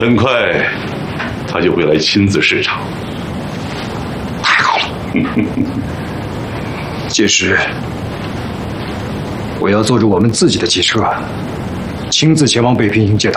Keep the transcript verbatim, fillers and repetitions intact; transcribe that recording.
很快，他就会来亲自视察。 太好了！届时，我要坐着我们自己的汽车，亲自前往北平营接他。